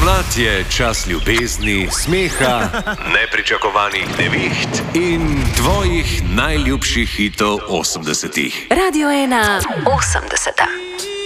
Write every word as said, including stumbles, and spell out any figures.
Pomlad je čas ljubezni, smeha, nepričakovanih neviht in tvojih najljubših hitov osemdesetih. Radio ena osemdeseta.